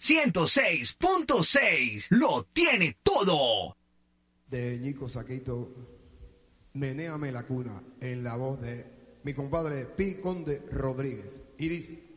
106.6 lo tiene todo. De Ñico Saquito, Menéame la cuna, en la voz de mi compadre Pi Conde Rodríguez. Y dice...